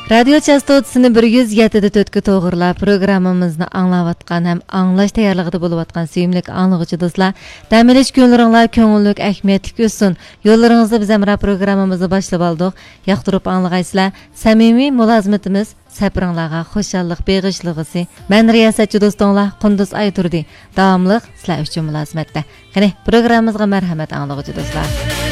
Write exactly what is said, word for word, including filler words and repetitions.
Radio частотасını bir yüz yedi dört'e to'g'rilab programmamizni anglayotgan ham anglash tayyorligida bo'layotgan suyimlik anglag'uchi do'stlar, dam olish kunlaringlar ko'ngillik, ahamiyatli o'tsin. Yo'llaringizda biz ham programmamizni boshlab oldik. Yoqtirib anglag'aysizlar. Samimiy mulozimatimiz sapringlarga xushallik beg'ishlig'isi. Men riyosatchi do'stinglar Qunduz Ayturdi. Davomli sizlar uchun mulozimatda. Qani, programmamizga marhamat anglag'uchi do'stlar.